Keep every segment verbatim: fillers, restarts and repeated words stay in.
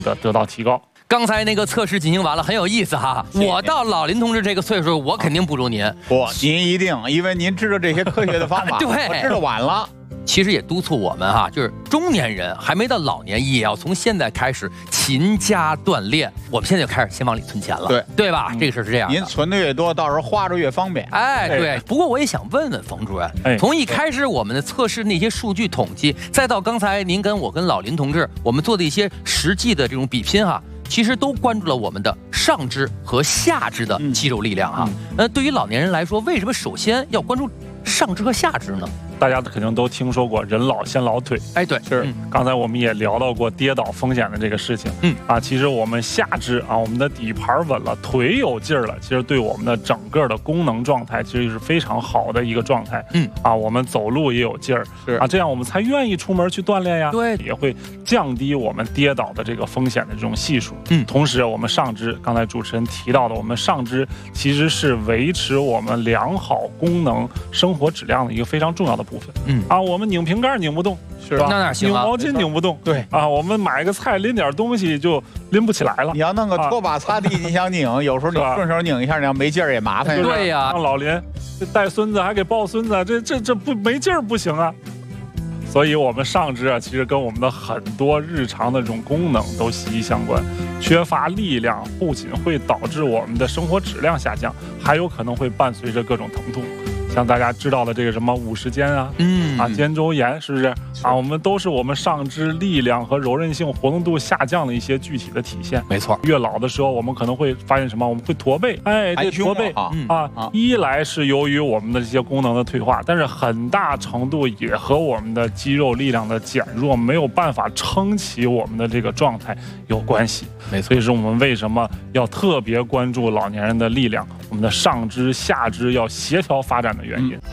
的得到提高。 刚才那个测试进行完了，很有意思哈。我到老林同志这个岁数，我肯定不如您。 不，您一定，因为您知道这些科学的方法， 对， 我知道晚了。 其实也督促我们哈，就是中年人还没到老年，也要从现在开始勤加锻炼。我们现在就开始先往里存钱了， 对对吧？嗯、这个事是这样的， 您存的越多，到时候花着越方便。 哎，对。不过我也想问问冯主任，哎、从一开始我们的测试那些数据统计，再到刚才您跟我跟老林同志我们做的一些实际的这种比拼哈。其实都关注了我们的上肢和下肢的肌肉力量哈。嗯、呃，对于老年人来说，为什么首先要关注上肢和下肢呢？ 大家肯定都听说过人老先老腿， 哎，对， 是。嗯、刚才我们也聊到过跌倒风险的这个事情，嗯啊，其实我们下肢啊，我们的底盘稳了，腿有劲儿了，其实对我们的整个的功能状态其实是非常好的一个状态，嗯啊，我们走路也有劲儿，是啊，这样我们才愿意出门去锻炼呀， 对， 也会降低我们跌倒的这个风险的这种系数，嗯，同时我们上肢，刚才主持人提到的，我们上肢其实是维持我们良好功能生活质量的一个非常重要的部分，嗯啊。我们拧瓶盖拧不动，是吧？ 那哪行啊？ 拧毛巾拧不动， 对啊。 我们买个菜拎点东西就拎不起来了。 你要弄个拖把擦地，你想拧，有时候你顺手拧一下，你要没劲儿也麻烦。 对呀， 让老林带孙子还给抱孙子，这这这不没劲儿不行啊。所以，我们上肢啊，其实跟我们的很多日常的这种功能都息息相关。缺乏力量不仅会导致我们的生活质量下降，还有可能会伴随着各种疼痛。像大家知道的这个什么五十肩啊，嗯啊肩周炎是不是啊？我们都是我们上肢力量和柔韧性活动度下降的一些具体的体现。 没错， 越老的时候，我们可能会发现什么？我们会驼背，哎，这驼背啊，啊，一来是由于我们的这些功能的退化，但是很大程度也和我们的肌肉力量的减弱，没有办法撑起我们的这个状态有关系。 没错， 所以是我们为什么要特别关注老年人的力量，我们的上肢、下肢要协调发展的原因。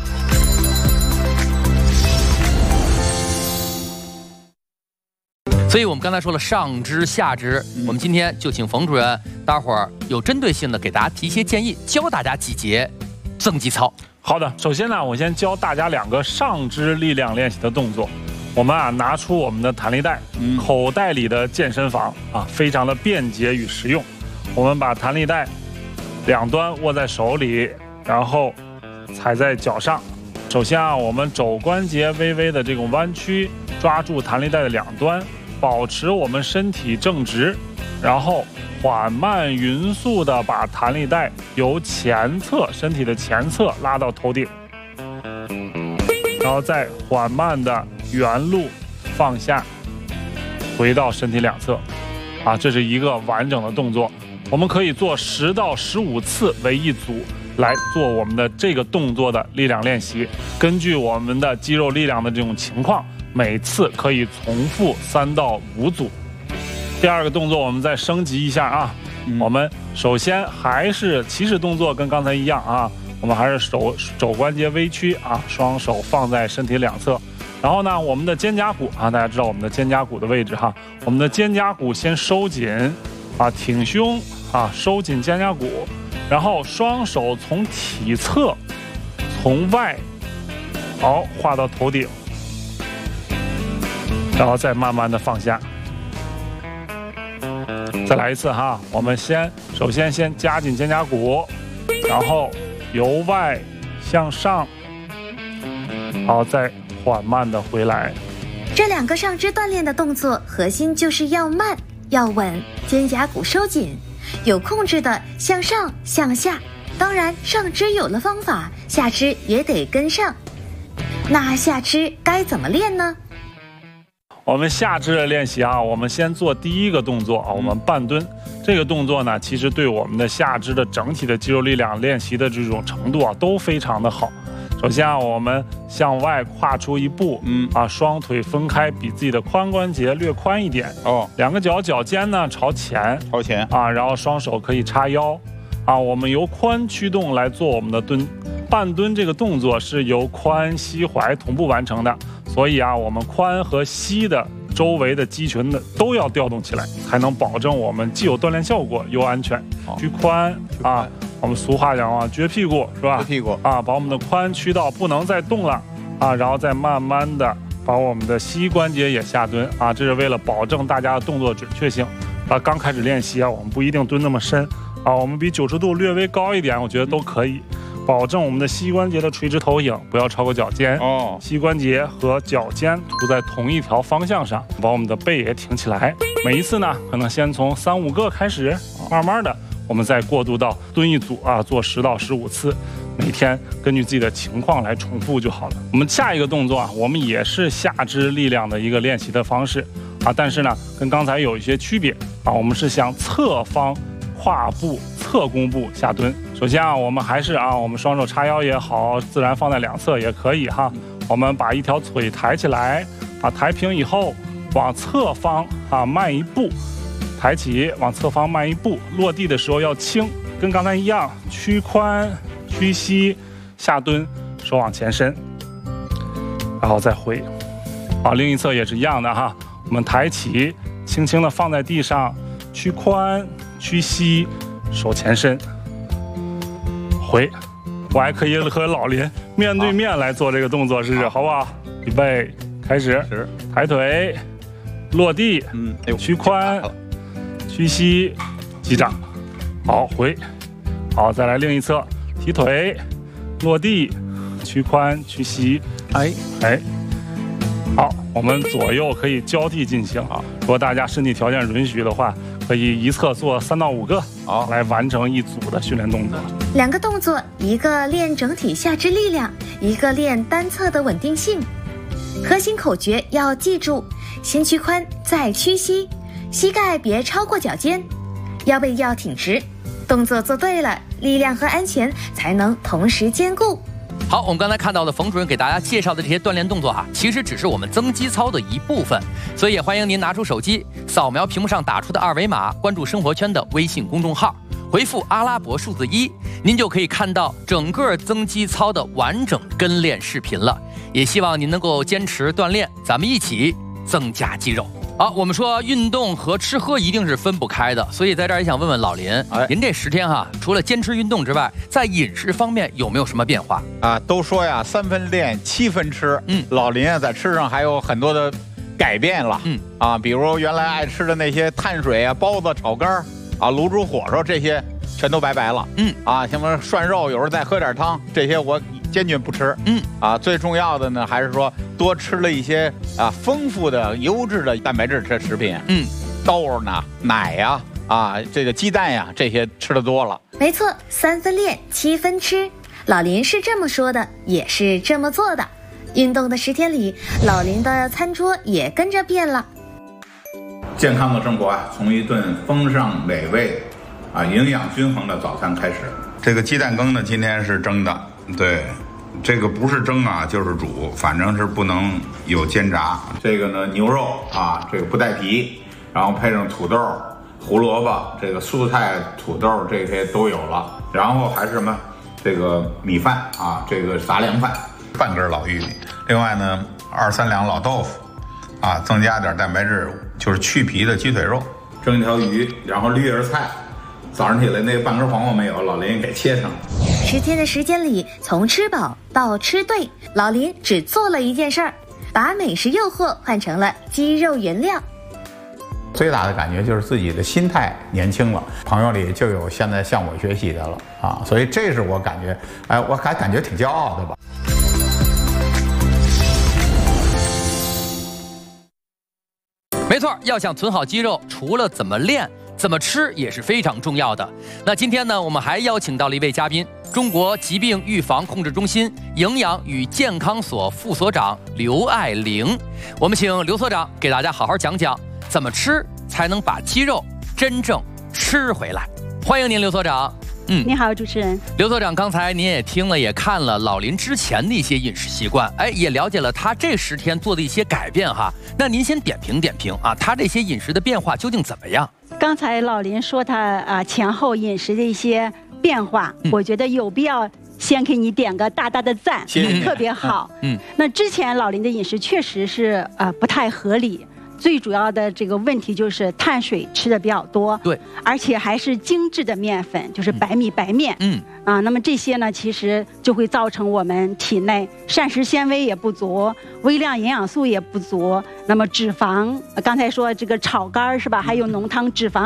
所以我们刚才说了上肢、下肢，嗯、我们今天就请冯主任，待会儿有针对性的给大家提一些建议，教大家几节增肌操。 好的，首先呢，我先教大家两个上肢力量练习的动作。我们啊，拿出我们的弹力带，嗯、口袋里的健身房啊，非常的便捷与实用。我们把弹力带两端握在手里，然后踩在脚上。首先啊，我们肘关节微微的这种弯曲，抓住弹力带的两端，保持我们身体正直，然后缓慢匀速的把弹力带由前侧身体的前侧拉到头顶，然后再缓慢的原路放下，回到身体两侧。啊，这是一个完整的动作。我们可以做十到十五次为一组来做我们的这个动作的力量练习。根据我们的肌肉力量的这种情况，每次可以重复三到五组。第二个动作我们再升级一下啊，嗯、我们首先还是起始动作跟刚才一样啊，我们还是手肘关节微屈啊，双手放在身体两侧。然后呢，我们的肩胛骨啊，大家知道我们的肩胛骨的位置哈，我们的肩胛骨先收紧啊，挺胸啊，收紧肩胛骨，然后双手从体侧从外好画到头顶，然后再慢慢的放下。再来一次哈，我们先首先先夹紧肩胛骨，然后由外向上，好，再缓慢的回来。 这两个上肢锻炼的动作核心就是要慢要稳，肩胛骨收紧，有控制的向上向下。当然上肢有了方法，下肢也得跟上。那下肢该怎么练呢？ 我们下肢的练习啊，我们先做第一个动作啊，我们半蹲。这个动作呢，其实对我们的下肢的整体的肌肉力量练习的这种程度啊，都非常的好。首先啊，我们向外跨出一步，嗯啊，双腿分开，比自己的髋关节略宽一点哦。两个脚脚尖呢朝前， 朝前啊，然后双手可以叉腰，啊，我们由髋驱动来做我们的蹲。半蹲这个动作是由髋、膝、踝同步完成的，所以啊，我们髋和膝的周围的肌群的都要调动起来，才能保证我们既有锻炼效果又安全。屈髋啊。我们俗话讲啊，撅屁股是吧？ 撅屁股啊，把我们的髋屈到不能再动了啊，然后再慢慢的把我们的膝关节也下蹲啊，这是为了保证大家的动作准确性。 啊，刚开始练习啊，我们不一定蹲那么深啊，我们比九十度略微高一点，我觉得都可以。保证我们的膝关节的垂直投影不要超过脚尖哦，膝关节和脚尖涂在同一条方向上，把我们的背也挺起来。每一次呢，可能先从三五个开始，慢慢的我们再过渡到蹲一组啊，做十到十五次，每天根据自己的情况来重复就好了。我们下一个动作啊，我们也是下肢力量的一个练习的方式啊，但是呢，跟刚才有一些区别啊，我们是向侧方跨步侧弓步下蹲。首先啊，我们还是啊，我们双手叉腰也好，自然放在两侧也可以哈。我们把一条腿抬起来，啊，抬平以后，往侧方啊迈一步，抬起，往侧方迈一步，落地的时候要轻，跟刚才一样，屈髋、屈膝，下蹲，手往前伸，然后再回。好，另一侧也是一样的哈，我们抬起，轻轻的放在地上，屈髋、屈膝，手前伸。回，我还可以和老林面对面来做这个动作试试，好不好？预备，开始，抬腿，落地，嗯，屈髋，屈膝，击掌，好，回，好，再来另一侧，提腿，落地，屈髋，屈膝，哎哎，好，我们左右可以交替进行啊。如果大家身体条件允许的话，可以一侧做三到五个，好，来完成一组的训练动作。 两个动作，一个练整体下肢力量，一个练单侧的稳定性。核心口诀要记住：先屈髋，再屈膝，膝盖别超过脚尖，腰背要挺直。动作做对了，力量和安全才能同时兼顾。 好，我们刚才看到的冯主任给大家介绍的这些锻炼动作哈、啊，其实只是我们增肌操的一部分，所以也欢迎您拿出手机，扫描屏幕上打出的二维码，关注生活圈的微信公众号，回复阿拉伯数字一，您就可以看到整个增肌操的完整跟练视频了。也希望您能够坚持锻炼，咱们一起增加肌肉。好，我们说运动和吃喝一定是分不开的，所以在这儿也想问问老林，哎、您这十天哈，除了坚持运动之外，在饮食方面有没有什么变化啊？都说呀，三分练，七分吃。嗯，老林啊，在吃上还有很多的改变了。嗯啊，比如原来爱吃的那些碳水啊，包子、炒肝啊、卤煮火烧这些，全都拜拜了。嗯啊，什么涮肉，有时候再喝点汤，这些我坚决不吃。嗯啊，最重要的呢，还是说多吃了一些啊丰富的优质的蛋白质的食品。嗯，豆呢、奶呀、啊、啊这个鸡蛋呀、啊，这些吃的多了。 没错，三分练，七分吃。老林是这么说的，也是这么做的。运动的十天里，老林的餐桌也跟着变了。 健康的生活啊，从一顿丰盛美味、啊营养均衡的早餐开始。这个鸡蛋羹呢，今天是蒸的，对，这个不是蒸啊，就是煮，反正是不能有煎炸。这个呢，牛肉啊，这个不带皮，然后配上土豆、胡萝卜，这个蔬菜、土豆这些都有了，然后还是什么，这个米饭啊，这个杂粮饭，半根老玉米，另外呢，二三两老豆腐。啊，增加点蛋白质，就是去皮的鸡腿肉，蒸一条鱼，然后绿叶菜。早上起来那半根黄瓜没有，老林给切上了。 十天的时间里，从吃饱到吃对，老林只做了一件事儿，把美食诱惑换成了肌肉原料。 最大的感觉就是自己的心态年轻了，朋友里就有现在向我学习的了啊，所以这是我感觉，哎，我还感觉挺骄傲的吧。 没错，要想存好肌肉，除了怎么练，怎么吃也是非常重要的。那今天呢，我们还邀请到了一位嘉宾，中国疾病预防控制中心营养与健康所副所长刘爱玲。我们请刘所长给大家好好讲讲，怎么吃才能把肌肉真正吃回来。欢迎您，刘所长。 嗯，你好，主持人。 刘所长，刚才您也听了，也看了老林之前的一些饮食习惯，哎，也了解了他这十天做的一些改变哈。那您先点评点评啊，他这些饮食的变化究竟怎么样？ 刚才老林说他啊前后饮食的一些变化，嗯、我觉得有必要先给你点个大大的赞， 谢谢， 特别好。嗯，那之前老林的饮食确实是呃不太合理。 最主要的这个问题就是碳水吃的比较多， 对， 而且还是精致的面粉，就是白米白面，嗯啊，那么这些呢，其实就会造成我们体内膳食纤维也不足，微量营养素也不足，那么脂肪，刚才说这个炒肝是吧，还有浓汤脂肪